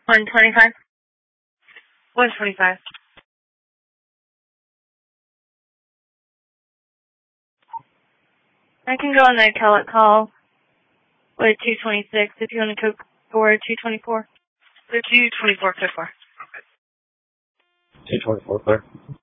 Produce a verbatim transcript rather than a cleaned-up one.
one twenty-five. one twenty-five. I can go on the Kellett call with two twenty-six if you want to go for two twenty-four. The two twenty-four, code four. two twenty-four, clear.